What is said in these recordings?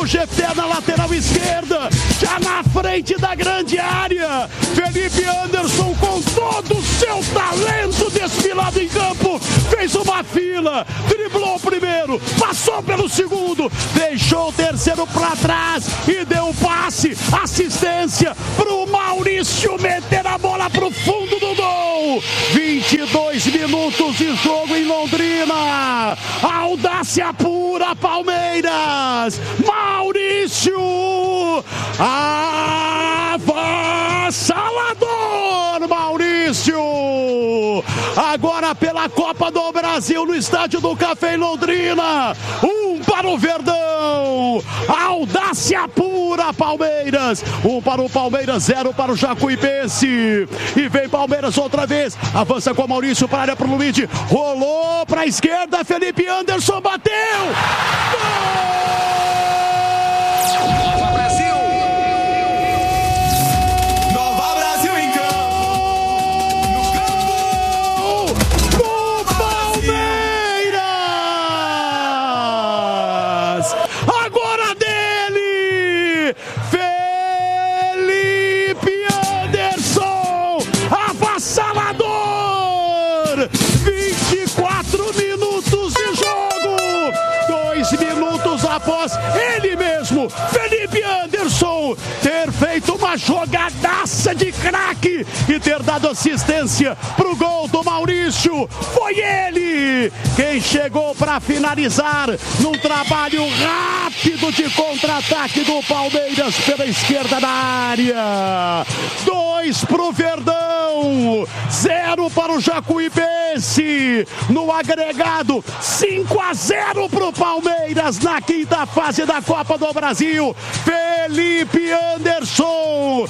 Jefté na lateral esquerda, já na frente da grande área. Felipe Anderson, com todo o seu talento desfilado em campo, fez uma fila, driblou o primeiro, passou pelo segundo, deixou o terceiro para trás e deu um passe, assistência pro Maurício meter a bola pro fundo do gol. 22 minutos de jogo em Londrina. Audácia pura, Palmeiras. Maurício, avassalador, Maurício. Agora pela Copa do Brasil no Estádio do Café em Londrina. 1 para o Verdão. Audácia pura, Palmeiras. 1 para o Palmeiras, 0 para o Jacuipense. E vem Palmeiras outra vez. Avança com o Maurício para a área pro Luigi. Rolou para a esquerda. Felipe Anderson bateu. Gol! Após ele mesmo, Felipe Anderson, ter feito uma jogadaça de craque e ter dado assistência pro gol do Maurício. Foi ele quem chegou para finalizar num trabalho rápido de contra-ataque do Palmeiras pela esquerda da área. 2 pro Verdão, 0 para o Jacuipense. No agregado, 5-0 pro Palmeiras na quinta fase da Copa do Brasil. Felipe Anderson,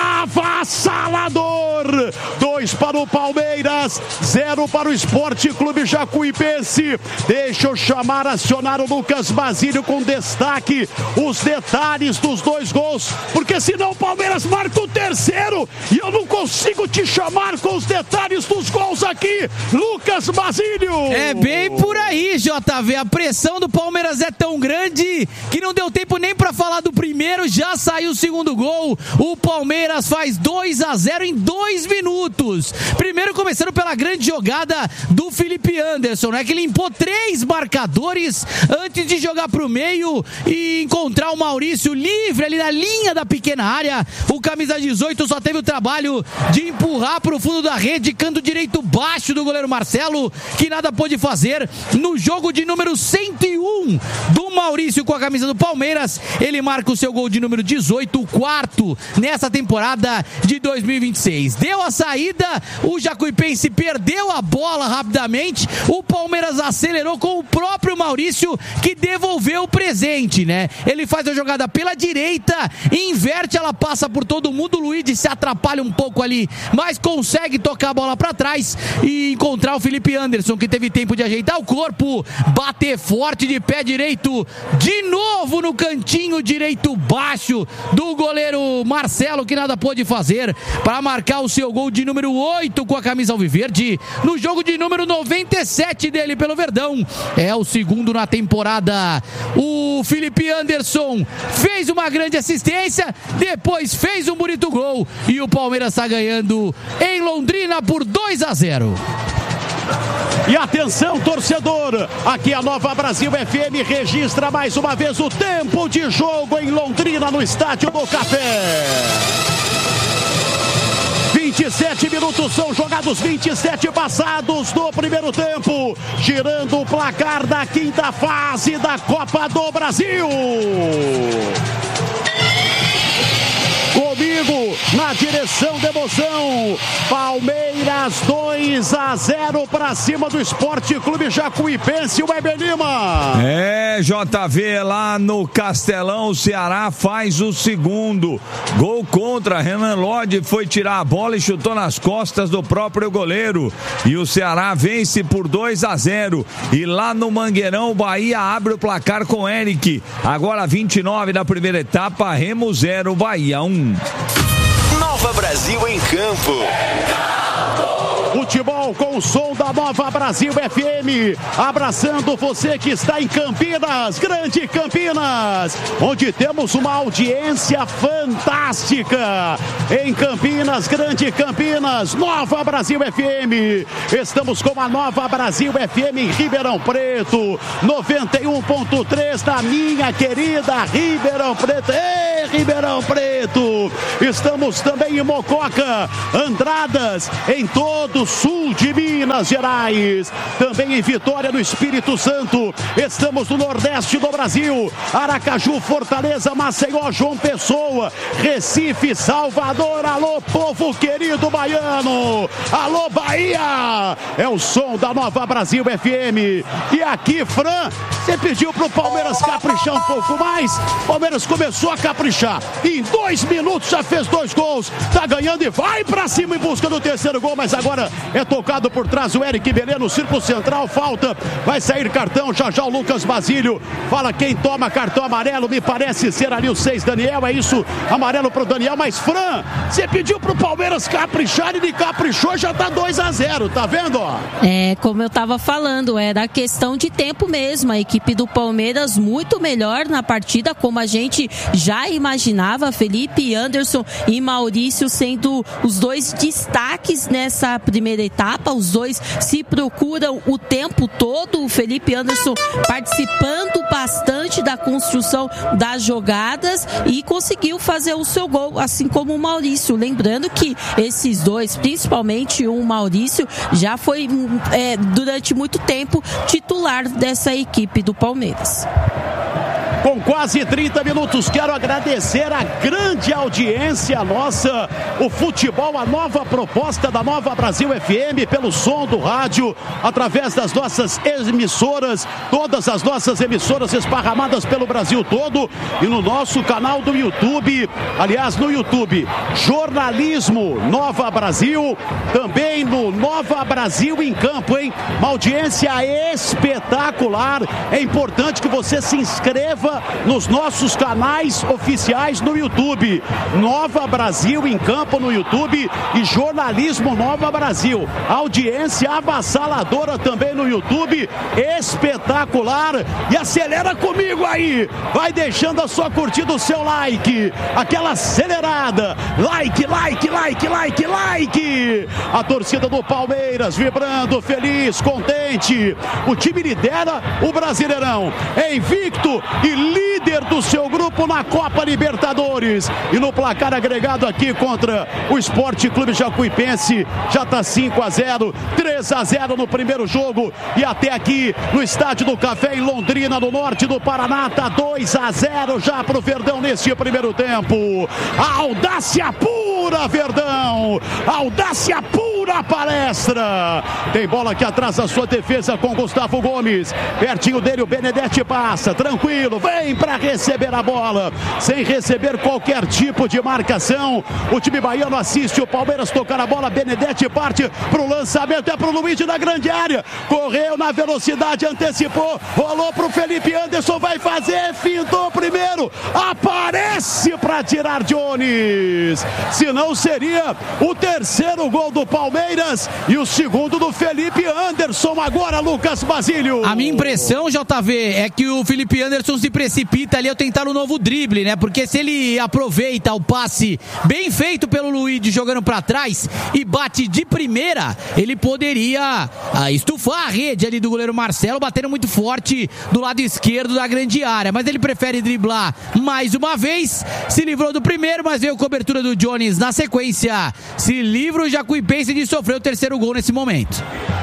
avassalador. 2 para o Palmeiras, 0 para o Esporte Clube Jacuipense. Deixa eu acionar o Lucas Basílio com destaque os detalhes dos 2 gols, porque senão o Palmeiras marca o terceiro e eu não consigo te chamar com os detalhes dos gols aqui, Lucas Basílio. É bem por aí, JV. A pressão do Palmeiras é tão grande que não deu tempo nem pra falar do primeiro, já saiu o segundo gol. O Palmeiras faz 2-0 em 2 minutos. Primeiro começando pela grande jogada do Felipe Anderson, né? Que limpou 3 marcadores antes de jogar pro meio e encontrar o Maurício livre ali na linha da pequena área. O camisa 18 só teve o trabalho de empurrar pro fundo da rede, canto direito baixo do goleiro Marcelo, que nada pôde fazer. No jogo de número 101 do Maurício com a camisa do Palmeiras, ele marca o seu gol de número 18, o 4º nessa temporada de 2026. Deu a saída, o Jacuipense perdeu a bola rapidamente, o Palmeiras acelerou com o próprio Maurício, que devolveu o presente, né? Ele faz a jogada pela direita, inverte, ela passa por todo mundo, o Luigi se atrapalha um pouco ali, mas consegue tocar a bola pra trás e encontrar o Felipe Anderson, que teve tempo de ajeitar o corpo, bater forte de pé direito, de novo no cantinho direito baixo do goleiro Marcelo, que nada pôde fazer para marcar o seu gol de número 8 com a camisa alviverde, no jogo de número 97 dele pelo Verdão. É o segundo na temporada. O Felipe Anderson fez uma grande assistência, depois fez um bonito gol e o Palmeiras está ganhando em Londrina por 2-0. E atenção, torcedor, aqui a Nova Brasil FM registra mais uma vez o tempo de jogo em Londrina no Estádio do Café. 27 minutos são jogados, 27 passados do primeiro tempo, girando o placar da quinta fase da Copa do Brasil. Comigo, na direção da emoção, Palmeiras 2-0 para cima do Esporte Clube Jacuipense, o Weber Lima. É, JV, lá no Castelão, o Ceará faz o segundo. Gol contra, Renan Lodge foi tirar a bola e chutou nas costas do próprio goleiro. E o Ceará vence por 2-0. E lá no Mangueirão, o Bahia abre o placar com Eric. Agora 29 da primeira etapa, Remo 0, Bahia 1. Nova Brasil em campo. Futebol com o som da Nova Brasil FM, abraçando você que está em Campinas, Grande Campinas, onde temos uma audiência fantástica. Em Campinas, Grande Campinas, Nova Brasil FM. Estamos com a Nova Brasil FM em Ribeirão Preto, 91.3 da minha querida Ribeirão Preto. Ei, Ribeirão Preto! Estamos também em Mococa, Andradas, em todo o sul de Minas Gerais. Também em Vitória, no Espírito Santo. Estamos no Nordeste do Brasil, Aracaju, Fortaleza, Maceió, João Pessoa, Recife, Salvador. Alô, povo querido baiano! Alô, Bahia! É o som da Nova Brasil FM. E aqui, Fran, você pediu pro Palmeiras caprichar um pouco mais. Palmeiras começou a caprichar. Em 2 minutos já fez 2 gols. Tá ganhando e vai pra cima em busca do terceiro gol. Mas agora é tocado por trás o Eric Belê no círculo central. Falta. Vai sair cartão. Já já o Lucas Basílio fala quem toma cartão amarelo. Me parece ser ali o 6, Daniel. É isso. Amarelo pro Daniel. Mas, Fran, você pediu pro Palmeiras caprichar. Ele caprichou. Já tá 2-0. Tá vendo? É, como eu tava falando, era questão de tempo mesmo. A equipe do Palmeiras muito melhor na partida, como a gente já imaginava. Felipe Anderson e Maurício sendo os 2 destaques nessa primeira etapa. Os 2 se procuram o tempo todo. O Felipe Anderson participando bastante da construção das jogadas e conseguiu fazer o seu gol, assim como o Maurício. Lembrando que esses 2, principalmente o Maurício, já foi durante muito tempo titular dessa equipe do Palmeiras. Com quase 30 minutos, quero agradecer a grande audiência nossa, o futebol, a nova proposta da Nova Brasil FM, pelo som do rádio, através das nossas emissoras, todas as nossas emissoras esparramadas pelo Brasil todo, e no nosso canal do YouTube, aliás, no YouTube, Jornalismo Nova Brasil, também no Nova Brasil em Campo, hein? Uma audiência espetacular. É importante que você se inscreva nos nossos canais oficiais no YouTube, Nova Brasil em Campo no YouTube e Jornalismo Nova Brasil. Audiência avassaladora também no YouTube, espetacular. E acelera comigo aí, vai deixando a sua curtida, o seu like, aquela acelerada, like. A torcida do Palmeiras vibrando, feliz, contente. O time lidera o Brasileirão, é invicto e líder do seu grupo na Copa Libertadores. E no placar agregado aqui contra o Sport Clube Jacuipense, já está 5-0, 3-0 no primeiro jogo. E até aqui no Estádio do Café em Londrina, no norte do Paraná, está 2-0 já para o Verdão neste primeiro tempo. A audácia pura, Verdão! Audácia pura, Palestra! Tem bola aqui atrás da sua defesa com Gustavo Gomes. Pertinho dele o Benedetti passa, tranquilo, vem para receber a bola, sem receber qualquer tipo de marcação. O time baiano assiste o Palmeiras tocar a bola. Benedetti parte pro lançamento, é pro Luiz na grande área, correu na velocidade, antecipou, rolou pro Felipe Anderson, vai fazer, fintou primeiro, aparece para tirar Jones. Senão seria o terceiro gol do Palmeiras e o segundo do Felipe Anderson. Agora, Lucas Basílio. A minha impressão, JV, é que o Felipe Anderson se precipita ali ao tentar um novo drible, né? Porque se ele aproveita o passe bem feito pelo Luiz jogando pra trás e bate de primeira, ele poderia estufar a rede ali do goleiro Marcelo, batendo muito forte do lado esquerdo da grande área. Mas ele prefere driblar mais uma vez, se livrou do primeiro, mas veio cobertura do Jones na sequência. Se livra o Jacuipense de sofrer o terceiro gol nesse momento.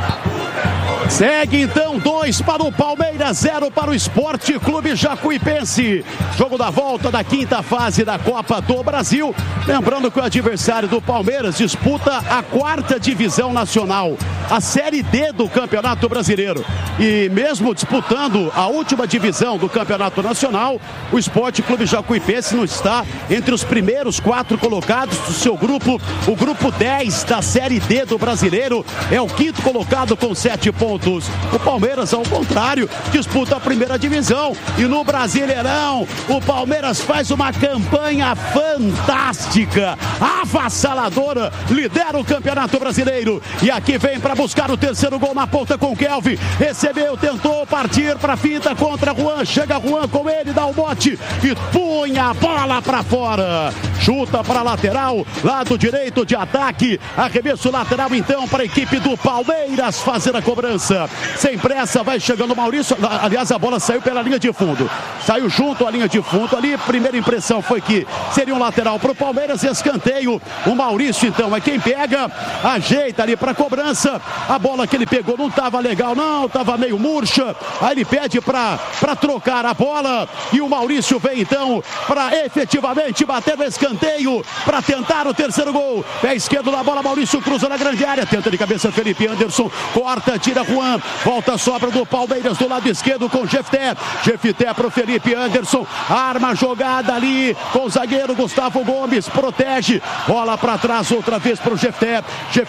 Segue então 2 para o Palmeiras, 0 para o Sport Clube Jacuipense. Jogo da volta da quinta fase da Copa do Brasil. Lembrando que o adversário do Palmeiras disputa a 4ª divisão nacional, a Série D do Campeonato Brasileiro. E mesmo disputando a última divisão do Campeonato Nacional, o Sport Clube Jacuipense não está entre os primeiros 4 colocados do seu grupo. O grupo 10 da Série D do Brasileiro é o 5º colocado com 7 pontos. pontos. O Palmeiras, ao contrário, disputa a primeira divisão. E no Brasileirão, o Palmeiras faz uma campanha fantástica, avassaladora, lidera o Campeonato Brasileiro. E aqui vem para buscar o terceiro gol na ponta com o Kelvin. Recebeu, tentou partir para finta contra Juan. Chega Juan com ele, dá o bote e punha a bola para fora. Chuta para a lateral, lado direito de ataque. Arremesso lateral então para a equipe do Palmeiras fazer a cobrança. Sem pressa, vai chegando o Maurício. Aliás, a bola saiu pela linha de fundo. Saiu junto à linha de fundo ali. Primeira impressão foi que seria um lateral para o Palmeiras. Escanteio. O Maurício então é quem pega. Ajeita ali para a cobrança. A bola que ele pegou não estava legal não. Estava meio murcha. Aí ele pede para trocar a bola. E o Maurício vem então para efetivamente bater no escanteio para tentar o terceiro gol. Pé esquerdo da bola, Maurício cruza na grande área, tenta de cabeça Felipe Anderson, corta, tira Juan, volta a sobra do Palmeiras do lado esquerdo com Jefté para o Felipe Anderson, arma a jogada ali com o zagueiro Gustavo Gomes, protege, bola para trás outra vez para o Jefté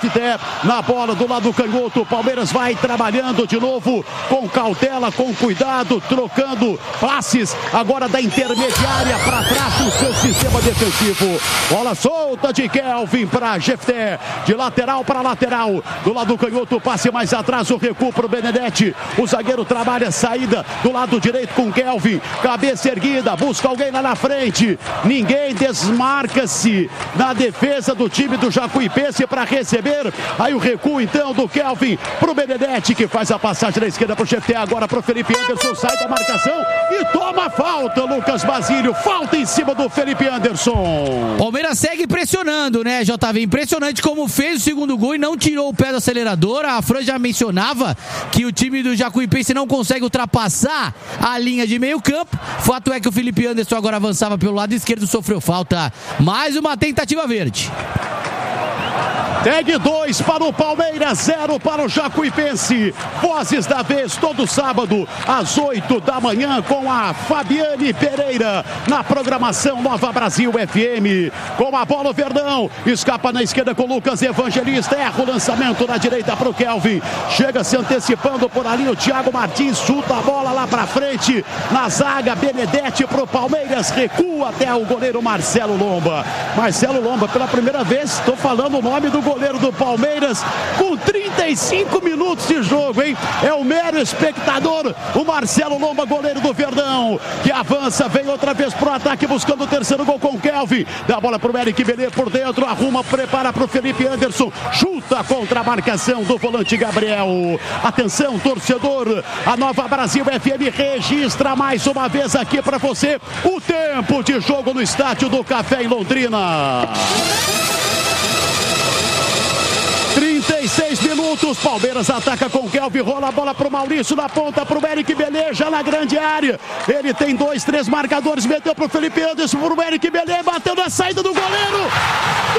na bola do lado canhoto. O Palmeiras vai trabalhando de novo com cautela, com cuidado, trocando passes agora da intermediária para trás do seu sistema defensivo. Bola solta de Kelvin para Jefté, de lateral para lateral, do lado canhoto, passe mais atrás, o recuo para o Benedetti. O zagueiro trabalha a saída do lado direito com Kelvin, cabeça erguida, busca alguém lá na frente, ninguém desmarca-se na defesa do time do Jacuipense para receber. Aí o recuo então do Kelvin para o Benedetti, que faz a passagem na esquerda para o Jefté, agora para o Felipe Anderson, sai da marcação e toma falta, Lucas Basílio, falta em cima do Felipe Anderson. Palmeiras segue pressionando, né, JV? Impressionante como fez o segundo gol e não tirou o pé do acelerador. A Fran já mencionava que o time do Jacuipense não consegue ultrapassar a linha de meio campo. Fato é que o Felipe Anderson agora avançava pelo lado esquerdo, sofreu falta. Mais uma tentativa verde. Segue 2 para o Palmeiras, 0 para o Jacuipense. Vozes da vez, todo sábado, às 8 da manhã, com a Fabiane Pereira, na programação Nova Brasil FM. Com a bola o Verdão, escapa na esquerda com o Lucas Evangelista, erra o lançamento na direita para o Kelvin. Chega se antecipando por ali o Thiago Martins, chuta a bola lá para frente, na zaga, Benedetti para o Palmeiras, recua até o goleiro Marcelo Lomba. Marcelo Lomba, pela primeira vez, estou falando o nome do goleiro do Palmeiras, com 35 minutos de jogo, hein? É o mero espectador, o Marcelo Lomba, goleiro do Verdão, que avança, vem outra vez pro ataque, buscando o terceiro gol com o Kelvin, dá a bola pro Eric Belê por dentro, arruma, prepara pro Felipe Anderson, chuta contra a marcação do volante Gabriel. Atenção, torcedor, a Nova Brasil FM registra mais uma vez aqui para você o tempo de jogo no Estádio do Café em Londrina. 36 minutos, Palmeiras ataca com o Kelvin, rola a bola pro Maurício na ponta, pro Eric Belê, já na grande área. Ele tem 2, 3 marcadores, meteu pro Felipe Anderson, pro Eric Belê, bateu na saída do goleiro.